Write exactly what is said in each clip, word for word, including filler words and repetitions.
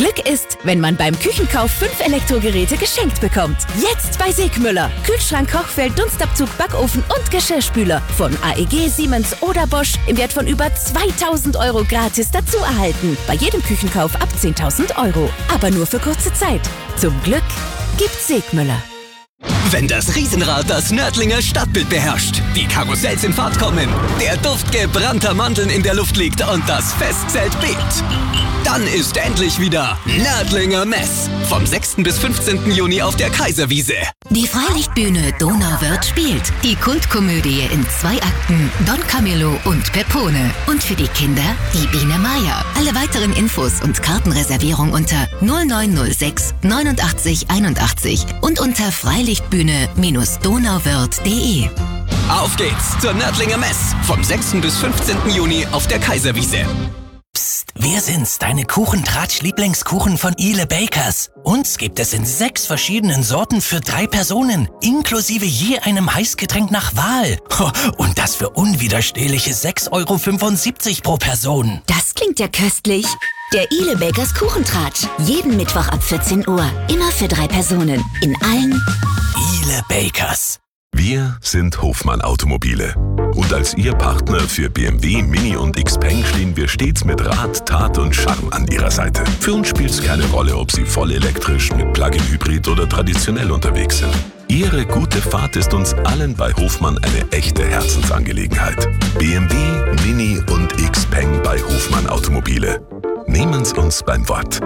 Glück ist, wenn man beim Küchenkauf fünf Elektrogeräte geschenkt bekommt. Jetzt bei Segmüller. Kühlschrank, Kochfeld, Dunstabzug, Backofen und Geschirrspüler. Von A E G, Siemens oder Bosch im Wert von über zweitausend Euro gratis dazu erhalten. Bei jedem Küchenkauf ab zehntausend Euro. Aber nur für kurze Zeit. Zum Glück gibt's Segmüller. Wenn das Riesenrad das Nördlinger Stadtbild beherrscht, die Karussells in Fahrt kommen, der Duft gebrannter Mandeln in der Luft liegt und das Festzelt bebt, dann ist endlich wieder Nördlinger Mess. Vom sechsten bis fünfzehnten Juni auf der Kaiserwiese. Die Freilichtbühne Donauwörth spielt die Kultkomödie in zwei Akten Don Camillo und Pepone. Und für die Kinder die Biene Meier. Alle weiteren Infos und Kartenreservierung unter null neun null sechs neunundachtzig einundachtzig und unter freilichtbühne Donauwörth punkt de. Auf geht's zur Nördlinger Mess. Vom sechsten bis fünfzehnten Juni auf der Kaiserwiese. Psst, wir sind's, deine Kuchentratsch-Lieblingskuchen von Ile Bakers. Uns gibt es in sechs verschiedenen Sorten für drei Personen, inklusive je einem Heißgetränk nach Wahl. Und das für unwiderstehliche sechs Euro fünfundsiebzig pro Person. Das klingt ja köstlich. Der Ile Bakers Kuchentratsch. Jeden Mittwoch ab vierzehn Uhr. Immer für drei Personen. In allen Ile Bakers. Wir sind Hofmann Automobile. Und als Ihr Partner für B M W, Mini und Xpeng stehen wir stets mit Rat, Tat und Charme an Ihrer Seite. Für uns spielt es keine Rolle, ob Sie voll elektrisch, mit Plug-in-Hybrid oder traditionell unterwegs sind. Ihre gute Fahrt ist uns allen bei Hofmann eine echte Herzensangelegenheit. B M W, Mini und Xpeng bei Hofmann Automobile. Nehmen's uns beim Wort.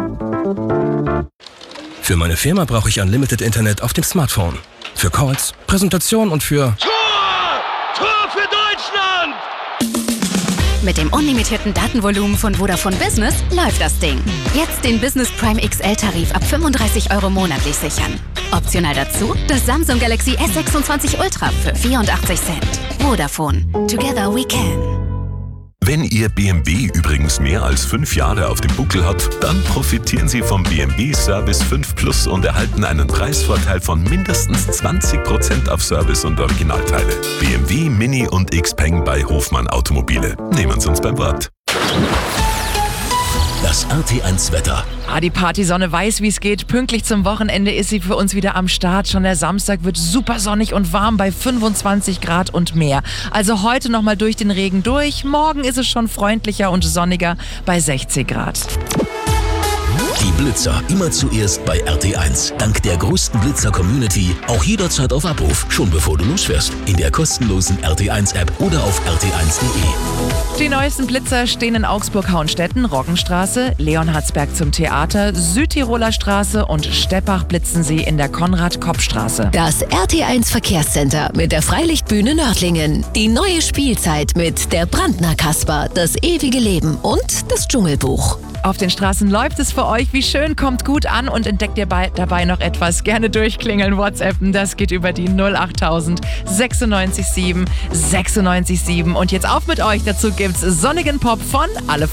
Für meine Firma brauche ich Unlimited Internet auf dem Smartphone. Für Calls, Präsentation und für... Tor! Tor für Deutschland! Mit dem unlimitierten Datenvolumen von Vodafone Business läuft das Ding. Jetzt den Business Prime X L-Tarif ab fünfunddreißig Euro monatlich sichern. Optional dazu das Samsung Galaxy S sechsundzwanzig Ultra für vierundachtzig Cent. Vodafone. Together we can. Wenn Ihr B M W übrigens mehr als fünf Jahre auf dem Buckel hat, dann profitieren Sie vom B M W Service fünf Plus und erhalten einen Preisvorteil von mindestens zwanzig Prozent auf Service und Originalteile. B M W, Mini und Xpeng bei Hofmann Automobile. Nehmen Sie uns beim Wort. Das R T eins Wetter. Ah, die Partysonne weiß, wie es geht. Pünktlich zum Wochenende ist sie für uns wieder am Start. Schon der Samstag wird super sonnig und warm bei fünfundzwanzig Grad und mehr. Also heute nochmal durch den Regen durch. Morgen ist es schon freundlicher und sonniger bei sechzig Grad. Die Blitzer immer zuerst bei R T eins. Dank der größten Blitzer-Community auch jederzeit auf Abruf, schon bevor du losfährst. In der kostenlosen R T eins App oder auf r t eins punkt de. Die neuesten Blitzer stehen in Augsburg-Hauenstetten, Roggenstraße, Leonhardsberg zum Theater, Südtiroler Straße und Steppach blitzen sie in der Konrad-Kopp-Straße. Das R T eins Verkehrscenter mit der Freilichtbühne Nördlingen. Die neue Spielzeit mit der Brandner Kasper, das ewige Leben und das Dschungelbuch. Auf den Straßen läuft es für euch. Wie schön, kommt gut an und entdeckt ihr bei, dabei noch etwas. Gerne durchklingeln, WhatsAppen. Das geht über die null achttausend sechsundneunzig sieben sechsundneunzig sieben. Und jetzt auf mit euch. Dazu gibt's sonnigen Pop von Alle